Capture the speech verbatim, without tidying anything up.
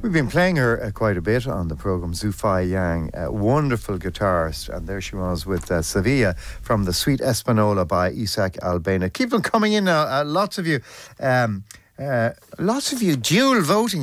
We've been playing her uh, quite a bit on the programme, Zhu Fai Yang, a wonderful guitarist, and there she was with uh, Sevilla from the Sweet Espanola by Isaac Albena. Keep them coming in now, uh, lots of you, um, uh, lots of you dual voting.